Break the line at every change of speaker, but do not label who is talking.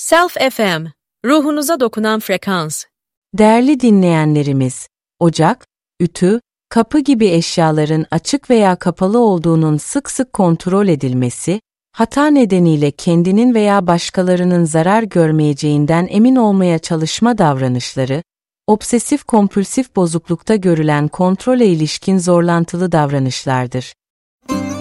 Self FM, ruhunuza dokunan frekans.
Değerli dinleyenlerimiz, ocak, ütü, kapı gibi eşyaların açık veya kapalı olduğunun sık sık kontrol edilmesi, hata nedeniyle kendinin veya başkalarının zarar görmeyeceğinden emin olmaya çalışma davranışları, obsesif-kompulsif bozuklukta görülen kontrole ilişkin zorlantılı davranışlardır.